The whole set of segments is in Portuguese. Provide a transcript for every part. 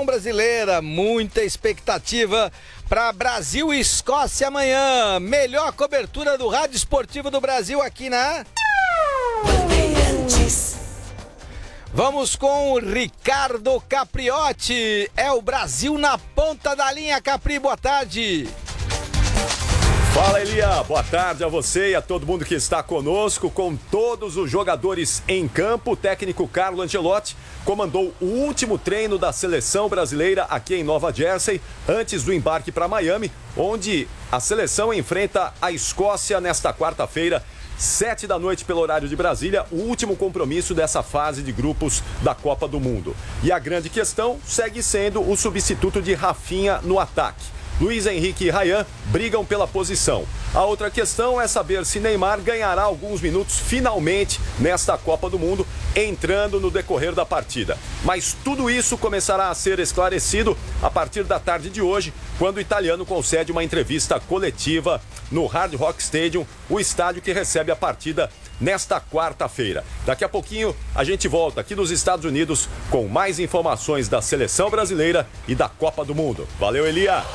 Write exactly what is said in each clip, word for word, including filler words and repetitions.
seleção brasileira, muita expectativa para Brasil e Escócia amanhã. Melhor cobertura do Rádio Esportivo do Brasil aqui na Bandeirantes. Vamos com o Ricardo Capriotti. É o Brasil na ponta da linha. Capri, boa tarde. Fala, Elia, boa tarde a você e a todo mundo que está conosco. Com todos os jogadores em campo, o técnico Carlo Ancelotti comandou o último treino da seleção brasileira aqui em Nova Jersey, antes do embarque para Miami, onde a seleção enfrenta a Escócia nesta quarta-feira, sete da noite pelo horário de Brasília, o último compromisso dessa fase de grupos da Copa do Mundo. E a grande questão segue sendo o substituto de Rafinha no ataque. Luiz Henrique e Ryan brigam pela posição. A outra questão é saber se Neymar ganhará alguns minutos finalmente nesta Copa do Mundo, entrando no decorrer da partida. Mas tudo isso começará a ser esclarecido a partir da tarde de hoje, quando o italiano concede uma entrevista coletiva no Hard Rock Stadium, o estádio que recebe a partida nesta quarta-feira. Daqui a pouquinho a gente volta aqui nos Estados Unidos com mais informações da seleção brasileira e da Copa do Mundo. Valeu, Elia!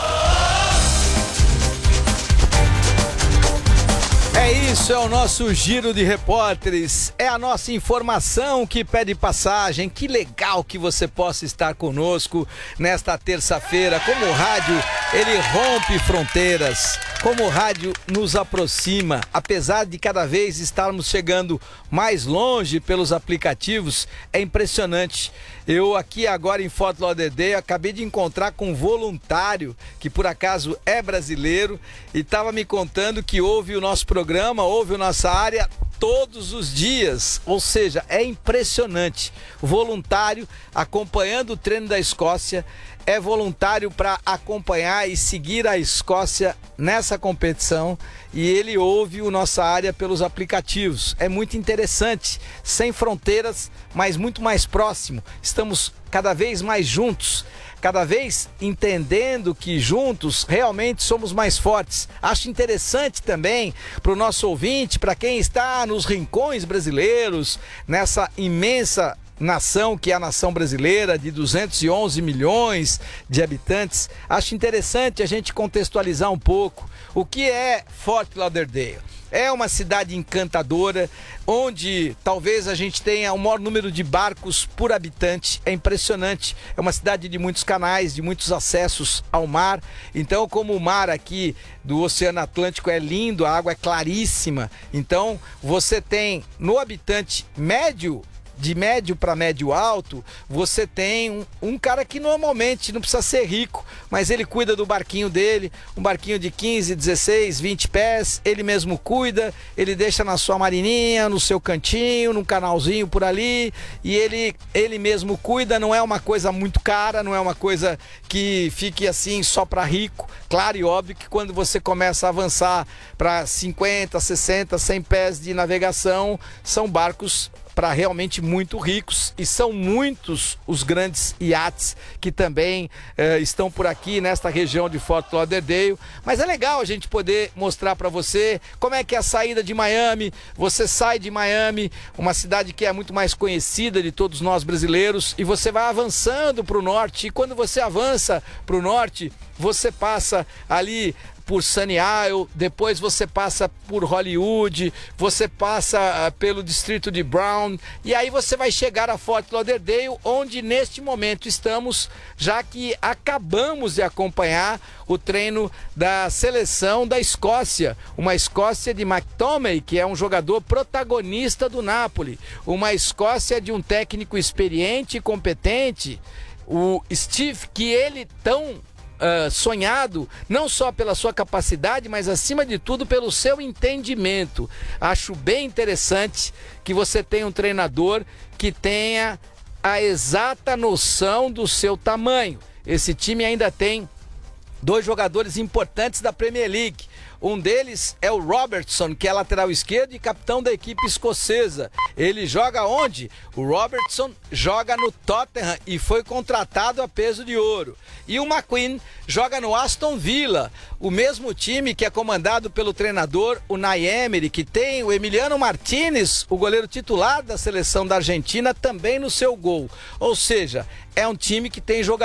É isso, é o nosso giro de repórteres, é a nossa informação que pede passagem. Que legal que você possa estar conosco nesta terça-feira. Como o rádio, ele rompe fronteiras, como o rádio nos aproxima, apesar de cada vez estarmos chegando mais longe pelos aplicativos, é impressionante. Eu aqui agora em Fort Lauderdale acabei de encontrar com um voluntário que por acaso é brasileiro e estava me contando que ouve o nosso programa, ouve a nossa área todos os dias, ou seja, é impressionante. O voluntário acompanhando o treino da Escócia é voluntário para acompanhar e seguir a Escócia nessa competição e ele ouve o Nossa Área pelos aplicativos. É muito interessante, sem fronteiras, mas muito mais próximo. Estamos cada vez mais juntos, cada vez entendendo que juntos realmente somos mais fortes. Acho interessante também para o nosso ouvinte, para quem está nos rincões brasileiros, nessa imensa nação que é a nação brasileira de duzentos e onze milhões de habitantes, acho interessante a gente contextualizar um pouco o que é Fort Lauderdale. É uma cidade encantadora, onde talvez a gente tenha o maior número de barcos por habitante. É impressionante, é uma cidade de muitos canais, de muitos acessos ao mar. Então, como o mar aqui do Oceano Atlântico é lindo, a água é claríssima, então você tem no habitante médio, de médio para médio alto, você tem um, um cara que normalmente não precisa ser rico, mas ele cuida do barquinho dele, um barquinho de quinze, dezesseis, vinte pés, ele mesmo cuida, ele deixa na sua marininha, no seu cantinho, num canalzinho por ali, e ele, ele mesmo cuida. Não é uma coisa muito cara, não é uma coisa que fique assim só para rico. Claro e óbvio que quando você começa a avançar para cinquenta, sessenta, cem pés de navegação, são barcos para realmente muito ricos, e são muitos os grandes iates que também eh, estão por aqui nesta região de Fort Lauderdale. Mas é legal a gente poder mostrar para você como é que é a saída de Miami. Você sai de Miami, uma cidade que é muito mais conhecida de todos nós brasileiros, e você vai avançando para o norte, e quando você avança para o norte, você passa ali por Sunny Isle, depois você passa por Hollywood, você passa uh, pelo distrito de Brown, e aí você vai chegar a Fort Lauderdale, onde neste momento estamos, já que acabamos de acompanhar o treino da seleção da Escócia, uma Escócia de McTominay, que é um jogador protagonista do Napoli, uma Escócia de um técnico experiente e competente, o Steve, que ele tão Uh, sonhado, não só pela sua capacidade, mas acima de tudo pelo seu entendimento. Acho bem interessante que você tenha um treinador que tenha a exata noção do seu tamanho. Esse time ainda tem dois jogadores importantes da Premier League. Um deles é o Robertson, que é lateral esquerdo e capitão da equipe escocesa. Ele joga onde? O Robertson joga no Tottenham e foi contratado a peso de ouro. E o McQueen joga no Aston Villa, o mesmo time que é comandado pelo treinador Unai Emery, que tem o Emiliano Martinez, o goleiro titular da seleção da Argentina, também no seu gol. Ou seja, é um time que tem jogadores